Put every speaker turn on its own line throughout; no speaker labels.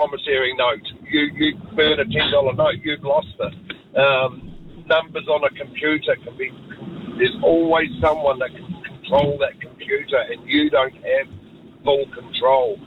promissory note. You burn a $10 note, you've lost it. Numbers on a computer there's always someone that can control that computer, and you don't have full control.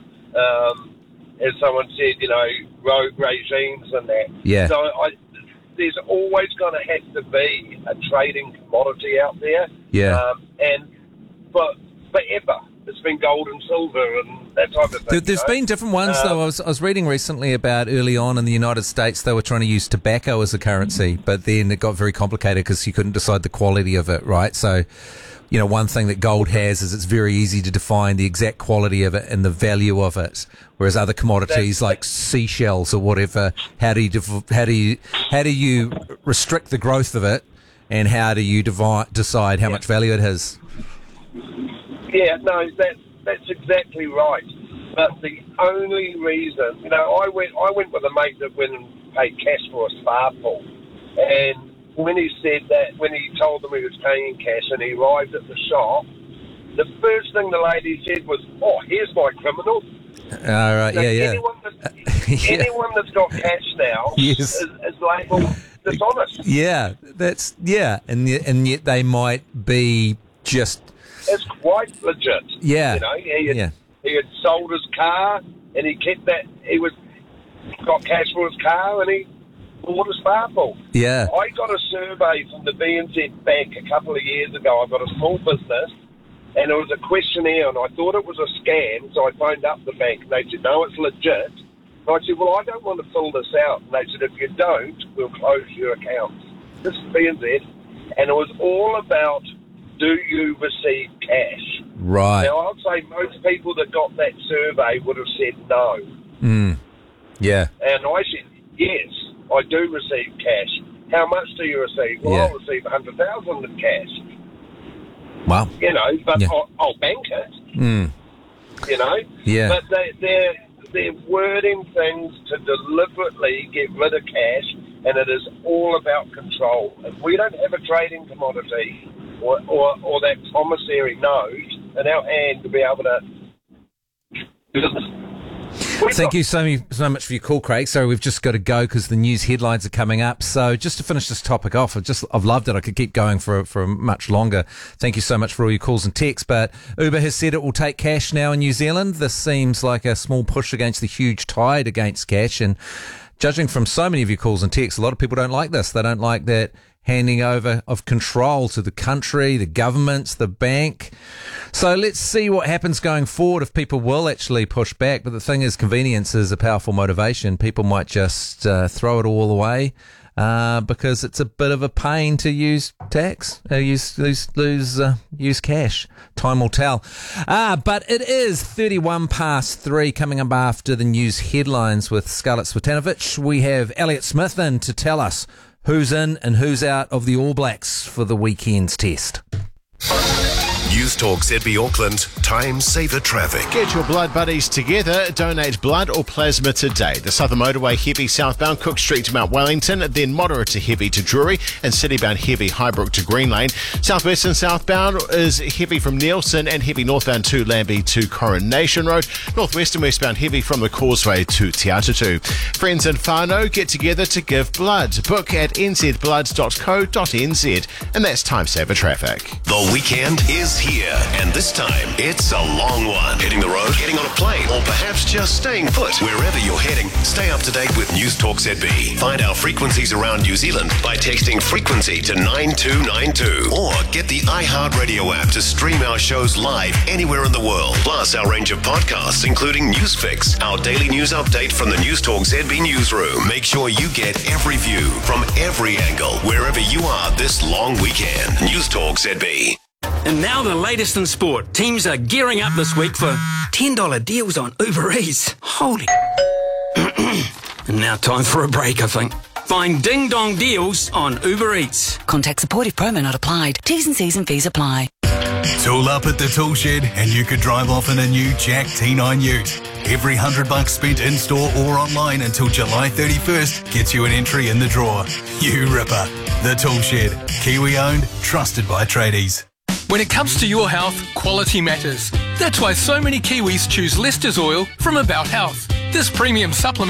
As someone said, rogue regimes and that.
Yeah.
So there's always going to have to be a trading commodity out there.
Yeah.
But forever, it's been gold and silver and that type of thing.
There's been different ones, though. I was reading recently about early on in the United States, they were trying to use tobacco as a currency, but then it got very complicated because you couldn't decide the quality of it, right? So, one thing that gold has is it's very easy to define the exact quality of it and the value of it, whereas other commodities like seashells or whatever, how do you restrict the growth of it, and how do you decide how much value it has?
Yeah, no, that's exactly right. But the only reason, I went with a mate that went and paid cash for a spa pool, and when he said that, when he told them he was paying cash and he arrived at the shop, the first thing the lady said was, "Oh, here's my criminal."
All right,
so
yeah.
Anyone that's got cash now is labelled dishonest.
Yeah, and yet they might be just.
It's quite legit.
Yeah.
He had sold his car and he kept that. Got cash for his car and he bought a spa pool.
Yeah.
I got a survey from the BNZ Bank a couple of years ago. I've got a small business, and it was a questionnaire, and I thought it was a scam, so I phoned up the bank, and they said, "No, it's legit." And I said, "Well, I don't want to fill this out." And they said, "If you don't, we'll close your accounts." This is BNZ, and it was all about, do you receive cash?
Right.
Now, I'd say most people that got that survey would have said no.
Yeah.
And I said, yes, I do receive cash. How much do you receive? Well, I'll receive 100,000 in cash.
Wow.
But I'll bank it.
Yeah.
But they're wording things to deliberately get rid of cash, and it is all about control. If we don't have a trading commodity or that promissory note in our hand to be able to do this.
Thank you so much for your call, Craig. Sorry, we've just got to go because the news headlines are coming up. So just to finish this topic off, I've loved it. I could keep going for much longer. Thank you so much for all your calls and texts. But Uber has said it will take cash now in New Zealand. This seems like a small push against the huge tide against cash. And judging from so many of your calls and texts, a lot of people don't like this. They don't like that handing over of control to the country, the governments, the bank. So let's see what happens going forward if people will actually push back. But the thing is, convenience is a powerful motivation. People might just throw it all away because it's a bit of a pain to use use cash. Time will tell. But it is 3:31 coming up after the news headlines with Scarlett Swetanovic. We have Elliot Smith in to tell us who's in and who's out of the All Blacks for the weekend's test.
News Talk ZB Auckland, Time Saver Traffic.
Get your blood buddies together. Donate blood or plasma today. The Southern Motorway heavy southbound Cook Street to Mount Wellington, then moderate to heavy to Drury, and citybound heavy Highbrook to Green Lane. Southwest and southbound is heavy from Nielsen and heavy northbound to Lambie to Coronation Road. Northwest and westbound heavy from the Causeway to Te Atatu. Friends in whānau get together to give blood. Book at nzbloods.co.nz. And that's Time Saver Traffic.
The weekend is here, and this time it's a long one. Hitting the road, getting on a plane, or perhaps just staying put. Wherever you're heading, stay up to date with News Talk ZB. Find our frequencies around New Zealand by texting frequency to 9292, or get the iHeartRadio app to stream our shows live anywhere in the world. Plus our range of podcasts, including Newsfix, our daily news update from the News Talk ZB newsroom. Make sure you get every view from every angle wherever you are this long weekend. News Talk ZB.
And now the latest in sport. Teams are gearing up this week for $10 deals on Uber Eats. Holy... And now time for a break, I think. Find Ding Dong deals on Uber Eats.
Contact supportive promo not applied. T's and C's and fees apply.
Tool up at the tool shed and you could drive off in a new Jack T9 Ute. Every $100 spent in-store or online until July 31st gets you an entry in the draw. You ripper. The Tool Shed. Kiwi-owned, trusted by tradies.
When it comes to your health, quality matters. That's why so many Kiwis choose Lester's Oil from About Health. This premium supplement